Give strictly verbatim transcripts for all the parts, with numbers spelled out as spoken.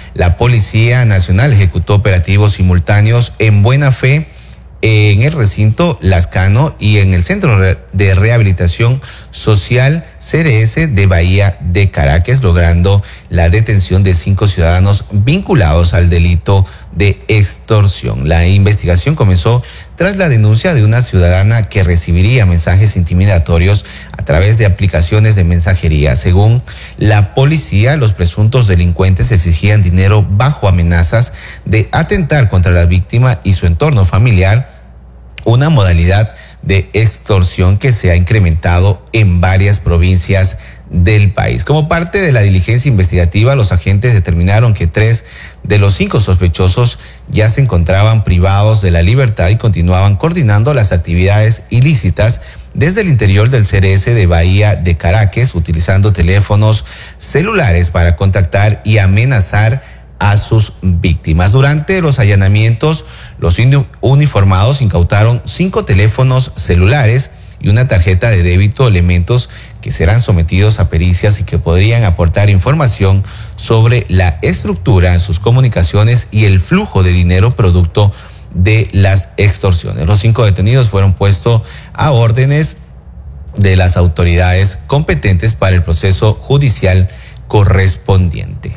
la Policía Nacional ejecutó operativos simultáneos en Buena Fe, en el recinto Lascano y en el Centro de Rehabilitación Social C R S de Bahía de Caracas, logrando la detención de cinco ciudadanos vinculados al delito de extorsión. La investigación comenzó tras la denuncia de una ciudadana que recibiría mensajes intimidatorios a través de aplicaciones de mensajería. Según la policía, los presuntos delincuentes exigían dinero bajo amenazas de atentar contra la víctima y su entorno familiar, una modalidad de extorsión que se ha incrementado en varias provincias del país. Como parte de la diligencia investigativa, los agentes determinaron que tres de los cinco sospechosos ya se encontraban privados de la libertad y continuaban coordinando las actividades ilícitas desde el interior del C R S de Bahía de Caracas, utilizando teléfonos celulares para contactar y amenazar a sus víctimas. Durante los allanamientos, los uniformados incautaron cinco teléfonos celulares y una tarjeta de débito, elementos que serán sometidos a pericias y que podrían aportar información sobre la estructura, sus comunicaciones y el flujo de dinero producto de las extorsiones. Los cinco detenidos fueron puestos a órdenes de las autoridades competentes para el proceso judicial correspondiente.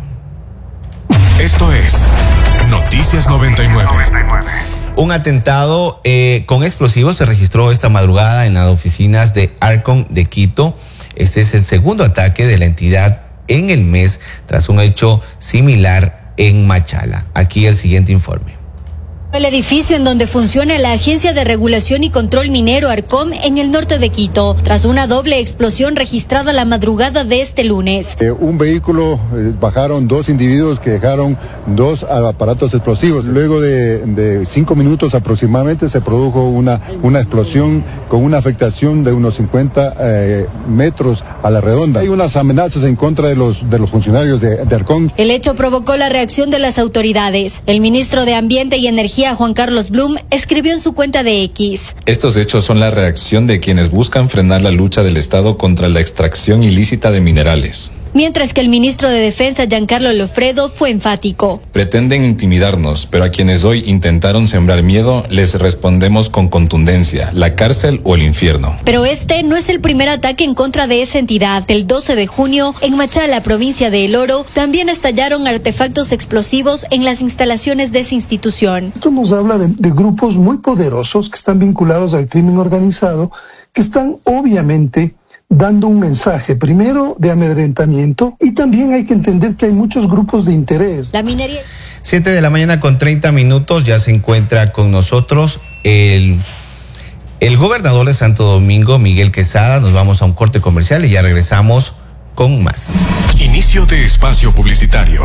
Esto es Noticias noventa y nueve. Un atentado eh, con explosivos se registró esta madrugada en las oficinas de Arcon de Quito. Este es el segundo ataque de la entidad en el mes, tras un hecho similar en Machala. Aquí el siguiente informe. El edificio en donde funciona la Agencia de Regulación y Control Minero ARCOM en el norte de Quito, tras una doble explosión registrada la madrugada de este lunes. Eh, un vehículo, eh, bajaron dos individuos que dejaron dos aparatos explosivos. Luego de, de cinco minutos aproximadamente se produjo una, una explosión con una afectación de unos cincuenta eh, metros a la redonda. Hay unas amenazas en contra de los, de los funcionarios de, de ARCOM. El hecho provocó la reacción de las autoridades. El ministro de Ambiente y Energía, Juan Carlos Blum, escribió en su cuenta de X: estos hechos son la reacción de quienes buscan frenar la lucha del Estado contra la extracción ilícita de minerales. Mientras que el ministro de Defensa, Giancarlo Lofredo, fue enfático. Pretenden intimidarnos, pero a quienes hoy intentaron sembrar miedo, les respondemos con contundencia, la cárcel o el infierno. Pero este no es el primer ataque en contra de esa entidad. El doce de junio, en Machala, provincia de El Oro, también estallaron artefactos explosivos en las instalaciones de esa institución. Esto nos habla de, de grupos muy poderosos que están vinculados al crimen organizado, que están obviamente dando un mensaje, primero, de amedrentamiento, y también hay que entender que hay muchos grupos de interés. La minería. Siete de la mañana con treinta minutos, ya se encuentra con nosotros el, el gobernador de Santo Domingo, Miguel Quesada. Nos vamos a un corte comercial y ya regresamos con más. Inicio de espacio publicitario.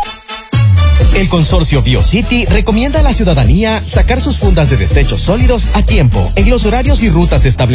El consorcio BioCity recomienda a la ciudadanía sacar sus fundas de desechos sólidos a tiempo, en los horarios y rutas establecidos.